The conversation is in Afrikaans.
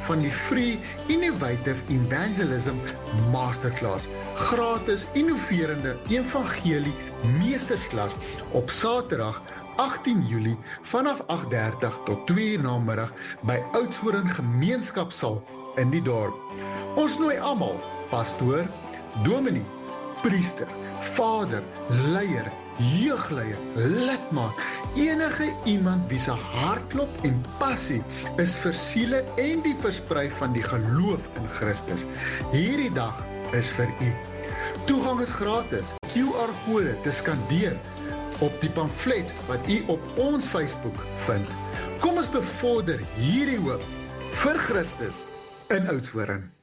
van die Free Innovative Evangelism Masterclass, gratis innoverende evangelie meestersklas op Saterdag 18 Julie vanaf 8:30 tot 2 namiddag by Oudtshoorn Gemeenskapsaal in die dorp. Ons nooi almal, pastoor, dominee, priester, vader, leier, jeugleier, lidmaat, enige iemand wie se hartklop en passie is vir siele en die versprei van die geloof in Christus. Hierdie dag is vir u. Toegang is gratis. QR-kode te skandeer op die pamflet wat u op ons Facebook vind. Kom ons bevorder hierdie hoop vir Christus in Oudtshoorn.